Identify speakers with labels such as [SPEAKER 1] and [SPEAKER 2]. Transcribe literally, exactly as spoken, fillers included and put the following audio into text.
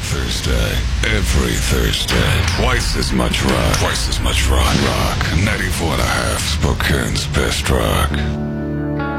[SPEAKER 1] Thursday. Every Thursday. Twice as much rock. Twice as much rock. Rock. ninety-four and a half. Spokane's best rock.